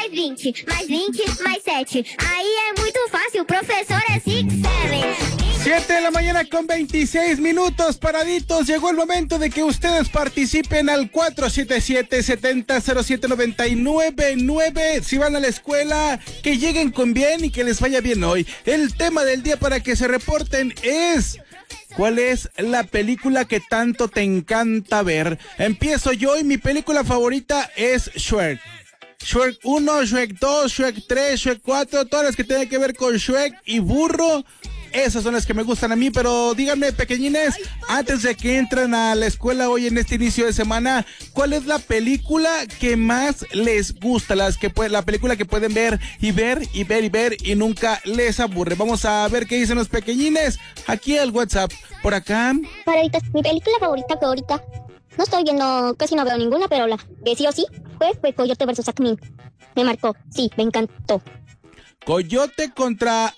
mais 20, mais 20, mais 7. Aí é muito fácil, professor é 6, 7. 7 de la mañana con 26 minutos, paraditos. Llegó el momento de que ustedes participen al 477-7007-999. Si van a la escuela, que lleguen con bien y que les vaya bien hoy. El tema del día para que se reporten es: ¿cuál es la película que tanto te encanta ver? Empiezo yo y mi película favorita es Shrek. Shrek 1, Shrek 2, Shrek 3, Shrek 4, todas las que tienen que ver con Shrek y burro. Esas son las que me gustan a mí, pero díganme, pequeñines, antes de que entren a la escuela hoy en este inicio de semana, ¿cuál es la película que más les gusta? La película que pueden ver y ver y ver y ver y nunca les aburre. Vamos a ver qué dicen los pequeñines aquí al WhatsApp. Por acá. Favoritas, mi película favorita que ahorita no estoy viendo, casi no veo ninguna, pero la que sí o sí fue Coyote vs. Acme. Me marcó, sí, me encantó. Coyote contra...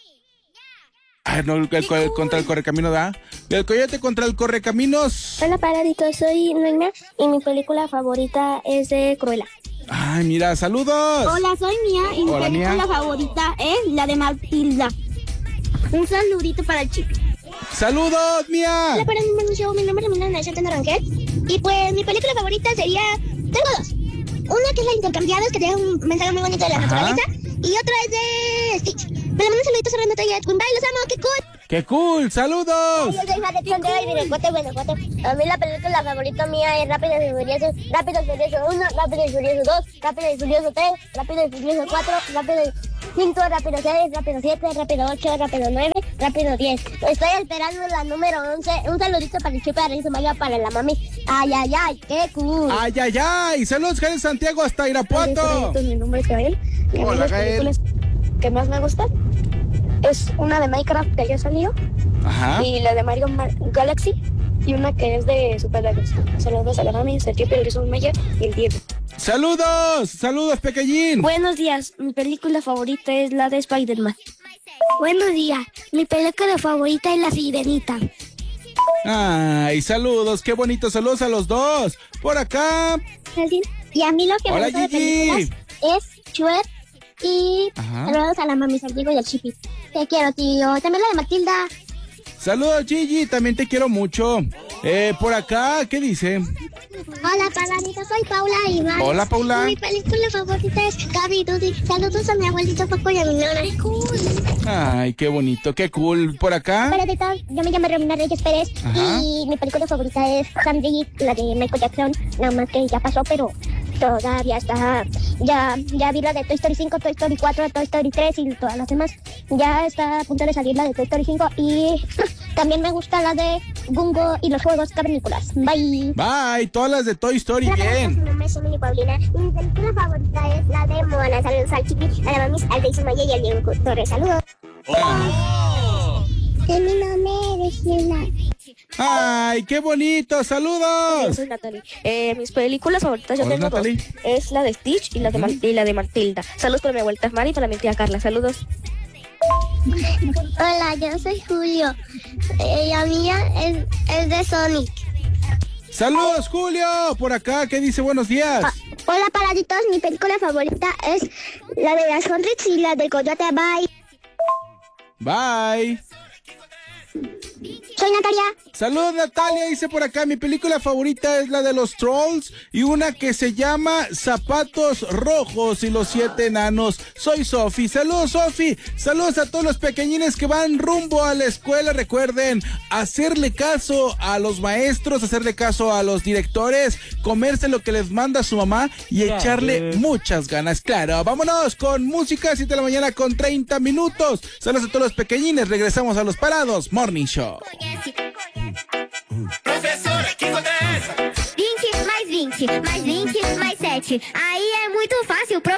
no, contra el Correcaminos, ¿verdad? El Coyote contra el Correcaminos. Hola, paraditos, soy Noina y mi película favorita es de Cruella. Ay, mira, saludos. Hola, soy Mía y mi película Mía. favorita es la de Matilda. Un saludito para el chico. ¡Saludos, Mía! Hola, paraditos, mi nombre es Milena Chantana Rangel y pues mi película favorita sería... Tengo dos. Una que es La Intercambiados, que tiene un mensaje muy bonito de la naturaleza, y otra es de Stitch. Me mando saluditos a Renata y a Edwin. Bye, los amo, qué cool. ¡Qué cool! ¡Saludos! Yo soy Mate Chondera y Guanajuato, Guanajuato. A mí la película favorita mía es Rápido y Furioso 1, Rápido y Furioso 2, Rápido y Furioso 3, Rápido y Furioso 4, Rápido y 5, Rápido 6, Rápido 7, Rápido 8, Rápido 9, Rápido 10. Estoy esperando la número 11. Un saludito para el Chupe de Reyes Maya, para la mami. Ay, ay, ay, qué cool. ¡Ay, ay, ay! ¡Saludos, Jael Santiago, hasta Irapuato! Mi nombre es Gael. Hola, Gael. Que más me gustan es una de Minecraft que ya salió. Ajá. Y la de Mario Galaxy y una que es de superhéroes. Saludos a la mami, el Chupe de Reyes Maya y el Diego. ¡Saludos! ¡Saludos, pequeñín! Buenos días, mi película favorita es la de Spider-Man. Buenos días, mi película favorita es La Sirenita. ¡Ay, saludos! ¡Qué bonito! ¡Saludos a los dos! ¡Por acá! Y a mí lo que Hola, me gusta de Gigi. películas es Shrek y Ajá. saludos a la mami, al Diego y al Chipi. Te quiero, tío. También la de Matilda. ¡Saludos, Gigi! También te quiero mucho. Por acá, ¿qué dice? Hola, paladita, soy Paula Iván. Hola, Paula. Mi película favorita es Gaby Dudy. Saludos a mi abuelito Paco y a mi nona. ¡Ay, qué bonito! ¡Qué cool! ¿Por acá? Paladita, yo me llamo Romina Reyes Pérez. Ajá. Y mi película favorita es Sandy, la de Michael Jackson. Nada más que ya pasó, pero todavía está. Ya vi la de Toy Story 5, Toy Story 4, Toy Story 3 y todas las demás. Ya está a punto de salir la de Toy Story 5 y también me gusta la de Gungo y los juegos cavernícolas. Bye. Bye, todas las de Toy Story, bien. Mi nombre es Emily Paulina y mi película favorita es la de Moana. Saludos al Chipi, a la mami, al Daisy Maya y al Diego Torres. Saludos. Mi nombre es Gina. ¡Ay, qué bonito! Yo ¡Saludos! soy Natalie. Mis películas favoritas yo Hola, tengo Natalie. dos. Es la de Stitch y la de, y la de Matilda. Saludos para mi abuelita Mari y para mi tía Carla. Saludos. Hola, yo soy Julio. La mía es de Sonic. ¡Saludos, Julio! Por acá, ¿qué dice? Buenos días. Hola, paraditos. Mi película favorita es la de las Honrix y la del Coyote. Bye. Bye. Soy Natalia. Saludos, Natalia, dice por acá, mi película favorita es la de los Trolls y una que se llama Zapatos Rojos y los 7 Enanos. Soy Sofi. Saludos, Sofi. Saludos a todos los pequeñines que van rumbo a la escuela. Recuerden hacerle caso a los maestros, hacerle caso a los directores, comerse lo que les manda su mamá y echarle muchas ganas. Claro, vámonos con música, 7 de la mañana con 30 minutos. Saludos a todos los pequeñines. Regresamos a Los Parados Morning Show. Professora, que acontece? 20 mais 20, mais 20, mais 7. Aí é muito fácil,